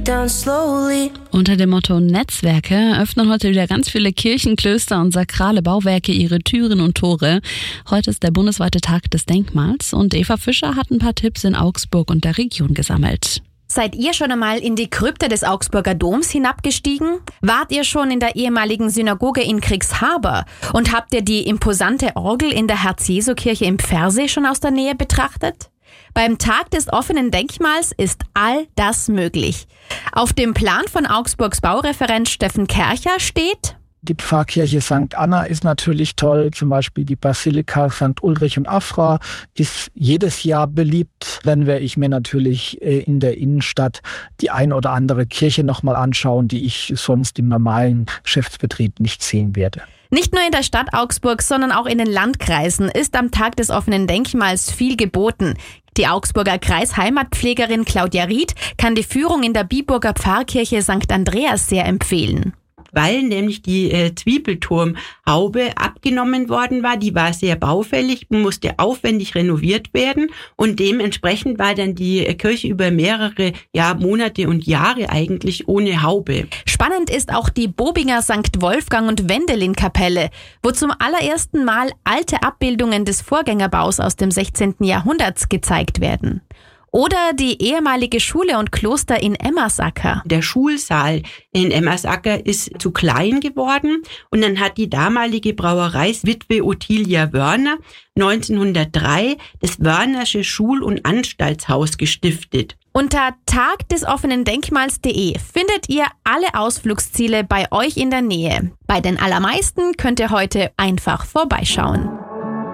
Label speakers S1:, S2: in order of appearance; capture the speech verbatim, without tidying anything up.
S1: down slowly.
S2: Unter dem Motto Netzwerke öffnen heute wieder ganz viele Kirchen, Klöster und sakrale Bauwerke ihre Türen und Tore. Heute ist der bundesweite Tag des Denkmals und Eva Fischer hat ein paar Tipps in Augsburg und der Region gesammelt.
S3: Seid ihr schon einmal in die Krypta des Augsburger Doms hinabgestiegen? Wart ihr schon in der ehemaligen Synagoge in Kriegshaber? Und habt ihr die imposante Orgel in der Herz-Jesu-Kirche im Pfersee schon aus der Nähe betrachtet? Beim Tag des offenen Denkmals ist all das möglich. Auf dem Plan von Augsburgs Baureferent Steffen Kercher steht:
S4: Die Pfarrkirche Sankt Anna ist natürlich toll, zum Beispiel die Basilika Sankt Ulrich und Afra ist jedes Jahr beliebt. Dann werde ich mir natürlich in der Innenstadt die ein oder andere Kirche nochmal anschauen, die ich sonst im normalen Geschäftsbetrieb nicht sehen werde.
S3: Nicht nur in der Stadt Augsburg, sondern auch in den Landkreisen ist am Tag des offenen Denkmals viel geboten. Die Augsburger Kreisheimatpflegerin Claudia Ried kann die Führung in der Biburger Pfarrkirche Sankt Andreas sehr empfehlen.
S5: Weil nämlich die äh, Zwiebelturmhaube abgenommen worden war. Die war sehr baufällig, musste aufwendig renoviert werden und dementsprechend war dann die äh, Kirche über mehrere ja, Monate und Jahre eigentlich ohne Haube.
S3: Spannend ist auch die Bobinger Sankt Wolfgang und Wendelin-Kapelle, wo zum allerersten Mal alte Abbildungen des Vorgängerbaus aus dem sechzehnten Jahrhunderts gezeigt werden. Oder die ehemalige Schule und Kloster in Emmersacker.
S5: Der Schulsaal in Emmersacker ist zu klein geworden und dann hat die damalige Brauereiswitwe Ottilia Wörner neunzehnhundertdrei das Wörnersche Schul- und Anstaltshaus gestiftet.
S3: Unter tag des offenen Denkmals punkt de findet ihr alle Ausflugsziele bei euch in der Nähe. Bei den allermeisten könnt ihr heute einfach vorbeischauen.